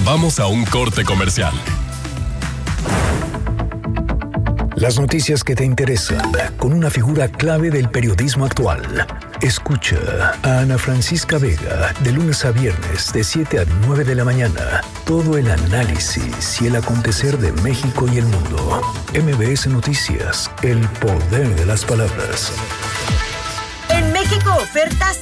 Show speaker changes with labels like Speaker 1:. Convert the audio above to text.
Speaker 1: Vamos a un corte comercial.
Speaker 2: Las noticias que te interesan, con una figura clave del periodismo actual. Escucha a Ana Francisca Vega, de lunes a viernes, de 7 a 9 de la mañana. Todo el análisis y el acontecer de México y el mundo. MBS Noticias, el poder de las palabras.
Speaker 3: En México, ofertas